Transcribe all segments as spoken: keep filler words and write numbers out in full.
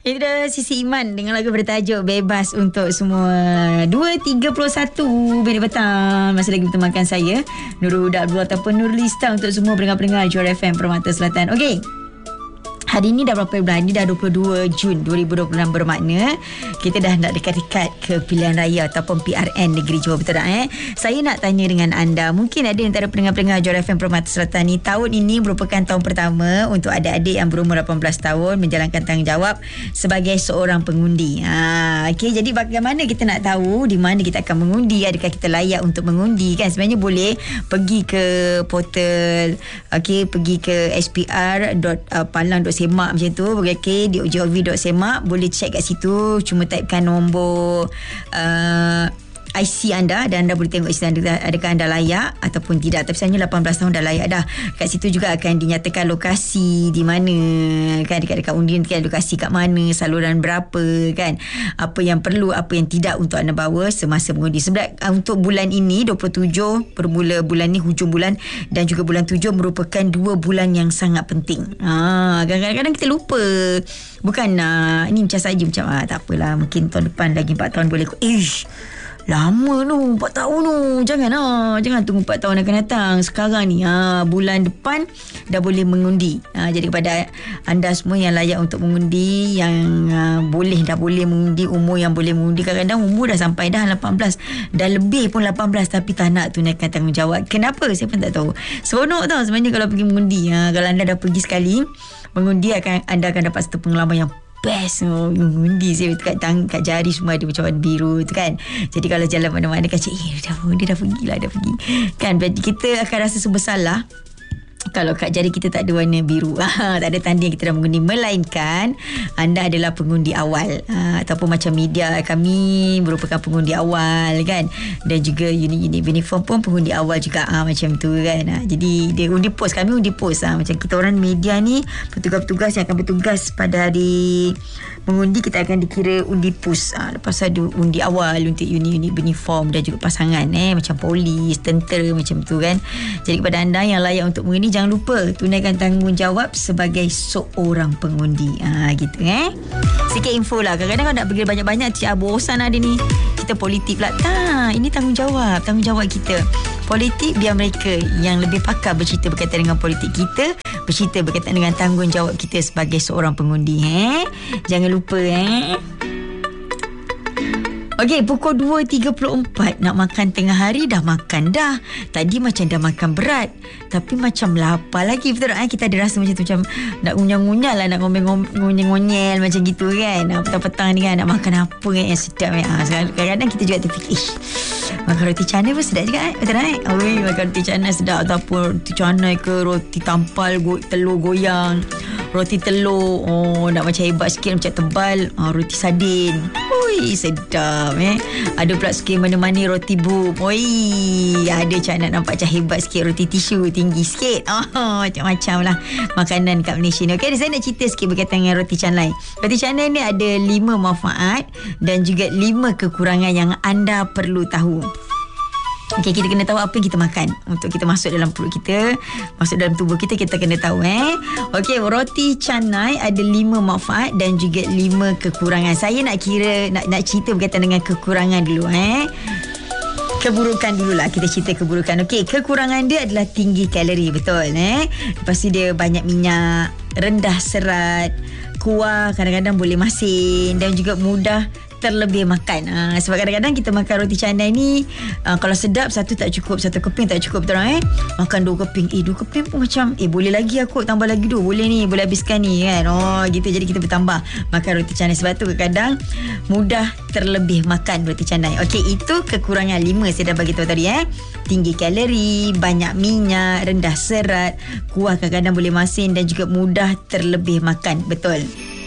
Itu dah Sisi Iman dengan lagu bertajuk Bebas untuk semua. Dua tiga puluh satu minit petang. Masih lagi bertemakan saya Nurul Huda Abdul ataupun Nurlista untuk semua pendengar-pendengar Johor F M Permata Selatan. Okey, hari ni dah berapa bulan? Ni dah dua puluh dua Jun dua ribu dua puluh enam, bermakna kita dah nak dekat-dekat ke pilihan raya ataupun P R N Negeri Johor, betul tak eh? Saya nak tanya dengan anda, mungkin ada antara pendengar-pendengar Johor F M Permata Selatan ni, tahun ini merupakan tahun pertama untuk adik-adik yang berumur lapan belas tahun menjalankan tanggungjawab sebagai seorang pengundi. Ha, okay, jadi bagaimana kita nak tahu di mana kita akan mengundi? Adakah kita layak untuk mengundi kan? Sebenarnya boleh pergi ke portal, okay, pergi ke s p r dot palang dot semak macam tu, okay, di gov dot semak, boleh check kat situ, cuma typekan nombor uh, I C anda dan anda boleh tengok isi anda, adakah anda layak ataupun tidak. Tapi sebenarnya lapan belas tahun dah layak dah. Kat situ juga akan dinyatakan lokasi di mana kan, dekat-dekat undi kan, lokasi kat mana, saluran berapa kan, apa yang perlu, apa yang tidak untuk anda bawa semasa mengundi. Sebab uh, untuk bulan ini dua puluh tujuh, bermula bulan ni, hujung bulan dan juga bulan tujuh merupakan dua bulan yang sangat penting. Ha, kadang-kadang kita lupa. Bukan uh, ini macam saja macam ah, tak apalah, mungkin tahun depan lagi empat tahun boleh. Ish, lama tu, empat tahun tu. Jangan lah, jangan tunggu empat tahun akan datang. Sekarang ni ha, bulan depan dah boleh mengundi. Ha, jadi kepada anda semua yang layak untuk mengundi, yang ha, boleh dah boleh mengundi, umur yang boleh mengundi, kadang-kadang umur dah sampai dah lapan belas, dah lebih pun lapan belas tapi tak nak tunaikan tanggungjawab. Kenapa? Saya pun tak tahu. Seronok tau sebenarnya kalau pergi mengundi. Ha, kalau anda dah pergi sekali mengundi, akan anda akan dapat satu pengalaman yang best. Oh, mengundi saya kat, tang, kat jari semua ada macam warna biru tu kan. Jadi kalau jalan mana-mana kan, cik, eh dah, dia dah pergi lah, dah pergi kan. Kita akan rasa bersalah kalau kat jari kita tak ada warna biru, tak ada tanda yang kita dah mengundi. Melainkan anda adalah pengundi awal, ha, ataupun macam media kami merupakan pengundi awal kan. Dan juga unit-unit uniform pun pengundi awal juga, ha, macam tu kan. Ha, jadi dia undi pos, kami undi pos, ha, macam kita orang media ni, petugas-petugas yang akan bertugas pada hari mengundi, kita akan dikira undi pos. Ha, lepas ada undi awal untuk unit-unit uniform dan juga pasangan, eh, macam polis, tentera, macam tu kan. Jadi kepada anda yang layak untuk mengundi, jangan lupa tunaikan tanggungjawab sebagai seorang pengundi. Ha, gitu eh. Sikit info lah. Kadang-kadang kalau nak pergi banyak-banyak, cik, bosan ada ni. Kita politik pula. Tak, ini tanggungjawab. Tanggungjawab kita. Politik biar mereka yang lebih pakar bercerita berkaitan dengan politik kita, bercerita berkaitan dengan tanggungjawab kita sebagai seorang pengundi. Eh? Jangan lupa eh. Okey, pukul dua tiga puluh empat nak makan tengah hari, dah makan dah. Tadi macam dah makan berat, tapi macam lapar lagi, betul tak? Eh? Kita ada rasa macam tu, macam nak ngunyah-ngunyah lah, nak ngomel-ngomel macam gitu kan. Petang-petang ni kan, nak makan apa kan yang sedap eh? Ha, kadang-kadang kita juga terfikir, ish, makan roti canai pun sedap juga eh? Betul tak? Eh? Oh, makan roti canai sedap, ataupun roti canai ke roti tampal, go, telur goyang, roti telur, oh nak macam hebat sikit, macam tebal, oh, roti sardin. Ui, sedap eh. Ada pula sikit mana-mana roti bub. Ui, ada macam nak nampak macam hebat sikit, roti tisu tinggi sikit. Oh, macam-macam lah makanan kat Malaysia ni. Okey, saya nak cerita sikit berkaitan dengan roti canai. Roti canai ni ada lima manfaat dan juga lima kekurangan yang anda perlu tahu. Okey, kita kena tahu apa yang kita makan untuk kita masuk dalam perut kita, masuk dalam tubuh kita, kita kena tahu eh. Okey, roti canai ada lima manfaat dan juga lima kekurangan. Saya nak kira nak nak cerita berkaitan dengan kekurangan dulu eh. Keburukan dululah, kita cerita keburukan. Okey, kekurangan dia adalah tinggi kalori, betul eh. Lepas tu dia banyak minyak, rendah serat, kuah kadang-kadang boleh masin dan juga mudah terlebih makan. Ha, sebab kadang-kadang kita makan roti canai ni, ha, kalau sedap satu tak cukup, satu keping tak cukup, betul eh. Makan dua keping, eh dua keping pun macam eh boleh lagi aku tambah lagi dua, boleh ni, boleh habiskan ni kan. Oh gitu, jadi kita bertambah makan roti canai. Sebab tu kadang-kadang mudah terlebih makan roti canai. Okey, itu kekurangan lima saya dah bagi tahu tadi eh. Tinggi kalori, banyak minyak, rendah serat, kuah kadang-kadang boleh masin dan juga mudah terlebih makan. Betul.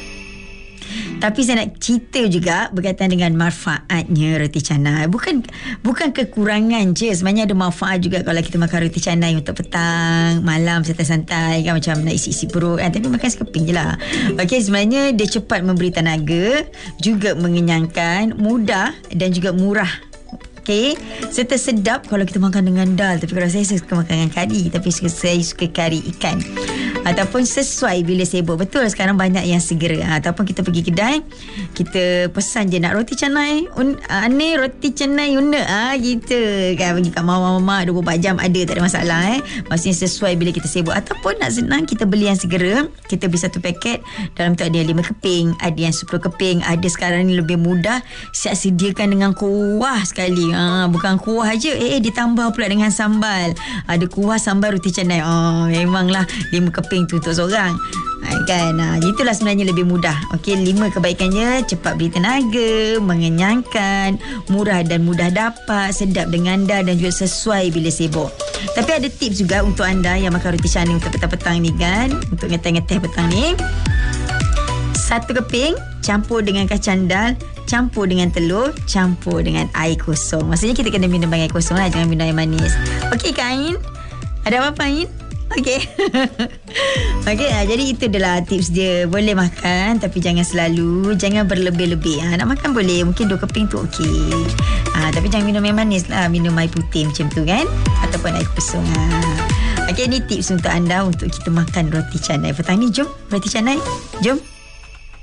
Tapi saya nak cerita juga berkaitan dengan manfaatnya roti canai. Bukan bukan kekurangan je, sebenarnya ada manfaat juga kalau kita makan roti canai untuk petang, malam santai-santai kan, macam nak isi-isi perut kan. Tapi makan sekeping je lah. Okey, sebenarnya dia cepat memberi tenaga, juga mengenyangkan, mudah dan juga murah. Okey, serta sedap kalau kita makan dengan dal. Tapi kalau saya suka makan dengan kari, tapi saya suka kari ikan. ataupun sesuai bila sibuk. Betul, sekarang banyak yang segera. Ha, ataupun kita pergi kedai, kita pesan je nak roti canai un, ane roti canai una ah ha, gitu kan, pergi kat mama-mama dua puluh empat jam ada, tak ada masalah eh. Maksudnya sesuai bila kita sibuk. Ataupun nak senang, kita beli yang segera, kita beli satu paket, dalam tu ada yang lima keping, ada yang sepuluh keping, ada sekarang ni lebih mudah, siap sediakan dengan kuah sekali. Ha, bukan kuah aja, eh, eh ditambah pula dengan sambal. Ada kuah sambal roti canai. Oh, memanglah lima keping tu untuk seorang. Ha, kan, ha, itulah sebenarnya lebih mudah. Okey, lima kebaikannya: cepat beri tenaga, mengenyangkan, murah dan mudah dapat, sedap dengan anda dan juga sesuai bila sibuk. Tapi ada tips juga untuk anda yang makan roti canai untuk petang-petang ni kan, untuk ngeteh-ngeteh petang ni. Satu keping campur dengan kacang dal, campur dengan telur, campur dengan air kosong. Maksudnya kita kena minum air kosong lah, jangan minum air manis. Okey Kak Ain? Ada apa-apa Ain? Okey. Okey, ha, jadi itu adalah tips dia. Boleh makan tapi jangan selalu, jangan berlebih-lebih. Ha, nak makan boleh, mungkin dua keping tu okey. Ha, tapi jangan minum air manis lah, minum air putih macam tu kan, ataupun air kosong. Ha. Okey, ni tips untuk anda untuk kita makan roti canai petang ni. Jom roti canai, jom.